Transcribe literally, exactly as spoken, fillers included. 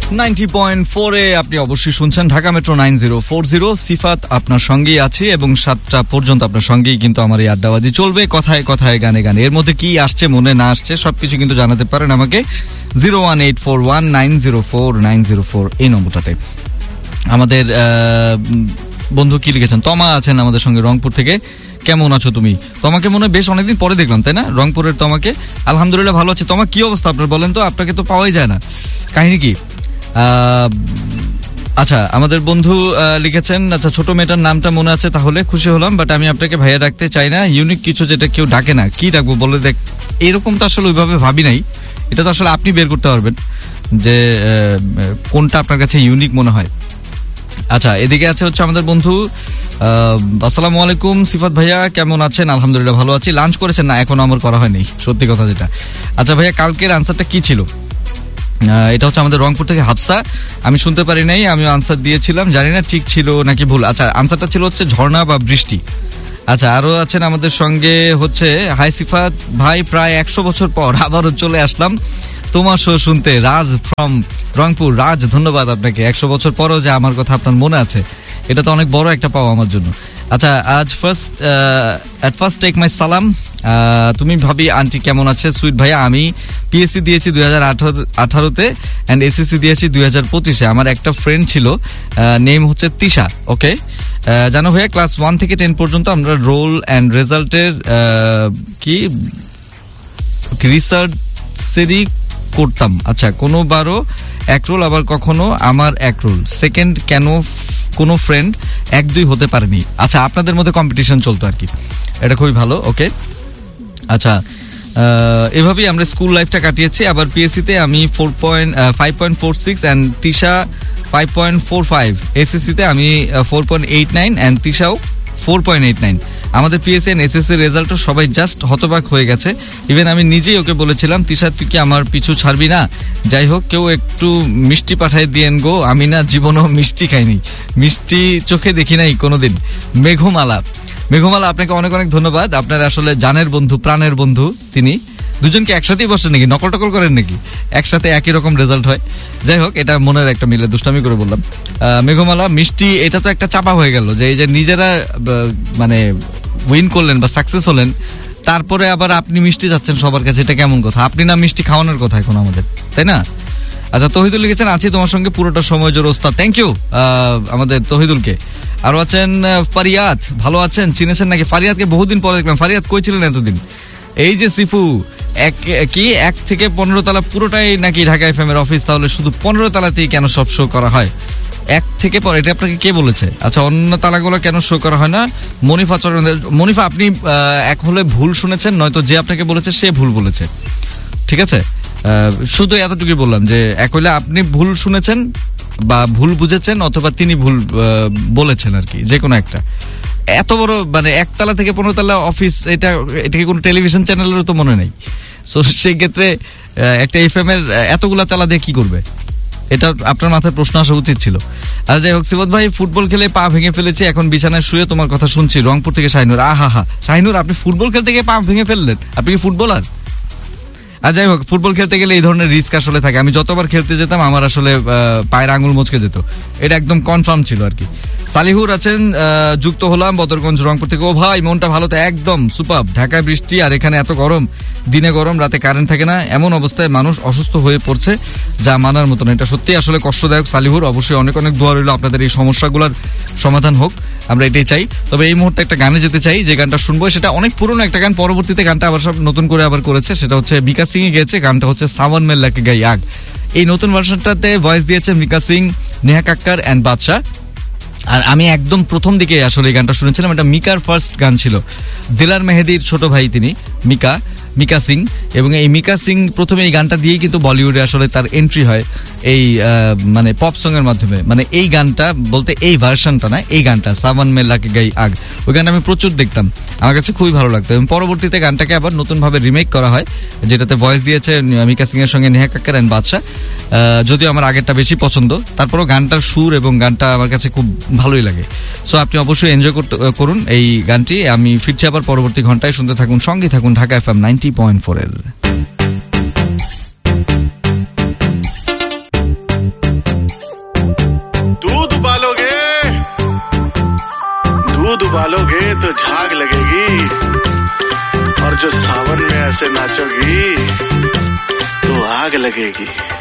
Ninety point four এ আপনি অবশ্যই শুনছেন Dhaka metro nine zero four zero. সিফাত আপনার সঙ্গেই আছে এবং সাতটা পর্যন্ত আপনার সঙ্গেই কিন্তু আমার এই আড্ডাবাজি চলবে, কথায় কথায় গানে গানে। এর মধ্যে কি আসছে মনে না আসছে সবকিছু কিন্তু জানাতে পারেন আমাকে zero one eight four one nine zero four nine zero four এই নম্বরটাতে। আমাদের বন্ধু কি লিখেছেন, তমা আছেন আমাদের সঙ্গে রংপুর থেকে। কেমন আছো তুমি? তোমাকে মনে বেশ অনেকদিন পরে দেখলাম, তাই না? রংপুরের তোমাকে। আলহামদুলিল্লাহ ভালো আছে। তোমার কি অবস্থা আপনার বলেন তো? আপনাকে তো পাওয়াই যায় না, কাহিনী কি? আচ্ছা, আমাদের বন্ধু লিখেছেন, আচ্ছা ছোট মেয়েটার নামটা মনে আছে, তাহলে খুশি হলাম, বাট আমি আপনাকে ভাইয়া ডাকতে চাই না, ইউনিক কিছু যেটা কেউ ডাকে না। কি ডাকবো বলে দেখ? এরকম তো আসলে ওইভাবে ভাবি নাই, এটা তো আসলে আপনি বের করতে পারবেন যে কোনটা আপনার কাছে ইউনিক মনে হয়। আচ্ছা, এদিকে আছে হচ্ছে আমাদের বন্ধু, আসসালামু আলাইকুম সিফাত ভাইয়া, কেমন আছেন? আলহামদুলিল্লাহ ভালো আছি। লাঞ্চ করেছেন? না, এখনো আমার করা হয়নি, সত্যি কথা যেটা। আচ্ছা ভাইয়া, কালকের আনসারটা কি ছিল? এটা হচ্ছে আমাদের রংপুর থেকে হাফসা। আমি শুনতে পারি নাই, আমি আনসার দিয়েছিলাম, জানি না ঠিক ছিল নাকি ভুল। আচ্ছা, আনসারটা ছিল হচ্ছে ঝর্ণা বা বৃষ্টি। আচ্ছা, আরো আছেন আমাদের সঙ্গে হচ্ছে, হাই সিফাত ভাই, প্রায় একশো বছর পর আবারও চলে আসলাম তোমার শো শুনতে, রাজ ফ্রম রংপুর। রাজ, ধন্যবাদ আপনাকে। একশো বছর পরও যে আমার কথা আপনার মনে আছে, এটা তো অনেক বড় একটা পাওয়া আমার জন্য। আচ্ছা, আজ first at first take my সালাম। তুমি ভাবি আন্টি কেমন আছে? সুইট ভাইয়া, আমি পিএসসি দিয়েছি দুই হাজার আঠারোতে অ্যান্ড এসএসসি দিয়েছি দুই হাজার পঁচিশে। আমার একটা ফ্রেন্ড ছিল, নেম হচ্ছে তিশা। ওকে, জানো ভাইয়া, ক্লাস ওয়ান থেকে টেন পর্যন্ত আমরা রোল অ্যান্ড রেজাল্টের কি রিসার্চেরই করতাম। আচ্ছা, কোনো বারো এক রোল, আবার কখনো আমার এক রোল সেকেন্ড, কেন কোনো ফ্রেন্ড এক দুই হতে পারেনি। আচ্ছা, আপনাদের মধ্যে কম্পিটিশন চলতো আর কি, এটা খুবই ভালো। ওকে, আচ্ছা, এভাবেই আমরা স্কুল লাইফটা কাটিয়েছি। আবার পিএসসিতে আমি four point five point four six and Tisha five point four five. এসএসসিতে আমি four point eight nine and তিশাও four point eight nine. আমাদের পিএসসি এন্ড এসএসসি রেজাল্টও সবাই জাস্ট হতবাক হয়ে গেছে। ইভেন আমি নিজেই ওকে বলেছিলাম, তিশা তুই কি আমার পিছু ছাড়বি না? যাই হোক, কেউ একটু মিষ্টি পাঠাই দিয়েন গো, আমি না জীবনেও মিষ্টি খাইনি, মিষ্টি চোখে দেখি নাই কোনোদিন। মেঘমালা, মেঘমালা আপনাকে অনেক অনেক ধন্যবাদ। আপনার আসলে জানের বন্ধু, প্রাণের বন্ধু তিনি। দুজনকে একসাথেই বসেন নাকি? নকল টকল করেন নাকি? একসাথে একই রকম রেজাল্ট হয়? যাই হোক, এটা মনের একটা মিলে, দুষ্টামি করে বললাম। মেঘমালা, মিষ্টি এটা তো একটা চাপা হয়ে গেল যে এই যে নিজেরা মানে উইন করলেন বা সাকসেস হলেন, তারপরে আবার আপনি মিষ্টি যাচ্ছেন সবার কাছে, এটা কেমন কথা? আপনি না মিষ্টি খাওয়ানোর কথা এখন আমাদের, তাই না? আচ্ছা, তহিদুল লিখেছেন, আছি তোমার সঙ্গে পুরোটা সময় জোর ওস্তাদ। থ্যাংক ইউ আমাদের তহিদুলকে। আরো আছেন ফারিয়াদ, ভালো আছেন? চিনেছেন নাকি ফারিয়াদকে? বহুদিন পরে দেখলাম। ফারিয়াদ কই ছিলেন এতদিন? এই যে সিফু, এক কি এক থেকে পনেরো তলা পুরোটাই নাকি ঢাকা এফএম এর অফিস, তাহলে শুধু পনেরো তলাতেই কেন সব শো করা হয়? এক থেকে এটা আপনাকে কে বলেছে? আচ্ছা, অন্য তালাগুলো কেন শো করা হয় না? মনিফা চরণ, মনিফা আপনি এক হলে ভুল শুনেছেন, নয়তো যে আপনাকে বলেছে সে ভুল বলেছে, ঠিক আছে? শুধু এতটুকুই বললাম যে এক হলে আপনি ভুল শুনেছেন বা ভুল বুঝেছেন, অথবা তিনি ভুল বলেছেন আর কি, যে কোনো একটা। এত বড় মানে একতলা থেকে পনেরো তলা অফিস, এটা এটাকে কোনো টেলিভিশন চ্যানেলেরও তো মনে নেই। সো সেই ক্ষেত্রে একটা এফএম এর এতগুলা তালা দিয়ে কি করবে? এটা আপনার মাথায় প্রশ্ন আসা উচিত ছিল। আর যাই হোক, সিফাত ভাই, ফুটবল খেলে পা ভেঙে ফেলেছি, এখন বিছানায় শুয়ে তোমার কথা শুনছি। রংপুর থেকে শাহিনুর। আহা হা, শাহিনুর, আপনি ফুটবল খেলতে গিয়ে পা ভেঙে ফেললেন? আপনি কি ফুটবলার? আর যাই হোক, ফুটবল খেলতে গেলে এই ধরনের রিস্ক আসলে থাকে। আমি যতবার খেলতে যেতাম আমার আসলে পায়ের আঙুল মচকে যেত, এটা একদম কনফার্ম ছিল আর কি। সালিহুর আছেন, যুক্ত হলাম বদরগঞ্জ রংপুর থেকে। ও ভাই, মনটা ভালো তো? একদম সুপার। ঢাকায় বৃষ্টি আর এখানে এত গরম, দিনে গরম, রাতে কারেন্ট থাকে না, এমন অবস্থায় মানুষ অসুস্থ হয়ে পড়ছে, যা মানার মতো না। এটা সত্যি আসলে কষ্টদায়ক। সালিহুর, অবশ্যই অনেক অনেক দোয়া রইল আপনাদের এই সমস্যাগুলোর সমাধান হোক, আমরা এটাই চাই। তবে এই মুহূর্তে একটা গানে যেতে চাই, যে গানটা শুনবো সেটা অনেক পুরনো একটা গান, পরবর্তীতে গানটা আবার সব নতুন করে আবার করেছে, সেটা হচ্ছে মিকা সিং এ গেয়েছে। গানটা হচ্ছে সাওয়ান মেল লাকে গাই আগ। এই নতুন ভার্সনটাতে ভয়েস দিয়েছে মিকা সিং, নেহা কাক্কার এন্ড বাদশা। আর আমি একদম প্রথম দিকে আসলে এই গানটা শুনেছিলাম, এটা মিকার ফার্স্ট গান ছিল। দিলার মেহেদির ছোট ভাই তিনি, মিকা মিকা সিং। এবং এই মিকা সিং প্রথমে এই গানটা দিয়েই কিন্তু বলিউডে আসলে তার এন্ট্রি হয়, এই মানে পপ সং এর মাধ্যমে। মানে এই গানটা বলতে এই ভার্সনটা না, এই গানটা সাওয়ান মে লাকে গাই আগ, ওই গানটা আমি প্রচুর দেখতাম, আমার কাছে খুবই ভালো লাগতো। এবং পরবর্তীতে গানটাকে আবার নতুন ভাবে রিমেক করা হয়, যেটাতে ভয়েস দিয়েছে মিকা সিং এর সঙ্গে নেহা কাক্কার এন্ড বাদশা। যদিও আমার আগেরটা বেশি পছন্দ, তারপরও গানটার সুর এবং গানটা আমার কাছে খুব ভালোই লাগে। সো আপনি অবশ্যই এনজয় করতে করুন এই গানটি। আমি ফিরছি আবার পরবর্তী ঘন্টায়, শুনতে থাকুন, সঙ্গে থাকুন Dhaka FM ninety point four এর। नाचोगे तो झाग लगेगी, और जो सावन में ऐसे नाचोगी तो आग लगेगी।